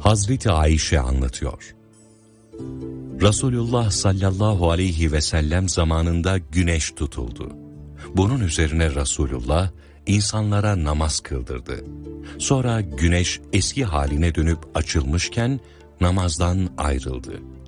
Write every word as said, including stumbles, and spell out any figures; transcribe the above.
Hazreti Ayşe anlatıyor. Resulullah sallallahu aleyhi ve sellem zamanında güneş tutuldu. Bunun üzerine Resulullah insanlara namaz kıldırdı. Sonra güneş eski haline dönüp açılmışken namazdan ayrıldı.